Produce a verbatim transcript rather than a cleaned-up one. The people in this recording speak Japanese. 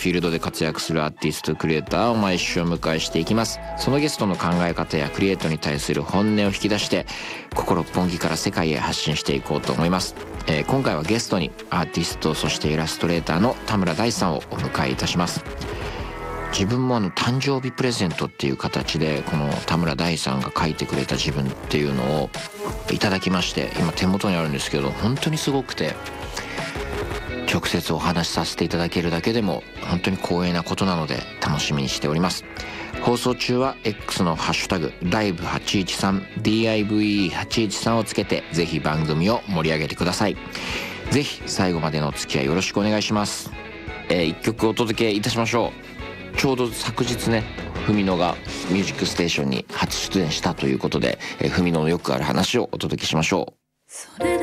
フィールドで活躍するアーティストクリエイターを毎週お迎えしていきます。そのゲストの考え方やクリエイトに対する本音を引き出して心六本木から世界へ発信していこうと思います。えー、今回はゲストにアーティストそしてイラストレーターの田村大さんをお迎えいたします。自分もあの誕生日プレゼントっていう形でこの田村大さんが書いてくれた自分っていうのをいただきまして、今手元にあるんですけど本当にすごくて、直接お話しさせていただけるだけでも本当に光栄なことなので楽しみにしております。放送中は X のハッシュタグダイブはちいちさん ディーアイブイはちいちさん をつけてぜひ番組を盛り上げてください。ぜひ最後までのお付き合いよろしくお願いします。えー、いっきょくお届けいたしましょう。ちょうど昨日ね、ふみのがミュージックステーションに初出演したということで、えー、ふみののよくある話をお届けしましょう。それ